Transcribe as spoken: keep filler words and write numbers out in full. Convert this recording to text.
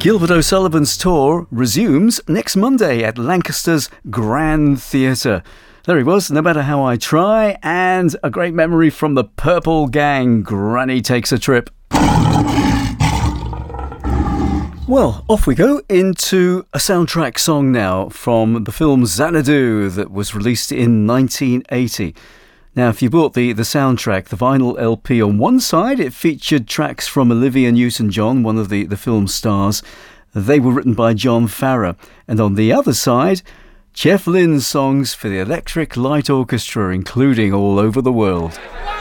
Gilbert O'Sullivan's tour resumes next Monday at Lancaster's Grand Theatre. There he was, No Matter How I Try, and a great memory from the Purple Gang, Granny Takes a Trip. Well, off we go into a soundtrack song now from the film Xanadu that was released in nineteen eighty. Now, if you bought the, the soundtrack, the vinyl L P, on one side, it featured tracks from Olivia Newton-John, one of the, the film's stars. They were written by John Farrar. And on the other side, Jeff Lynne's songs for the Electric Light Orchestra, including All Over the World.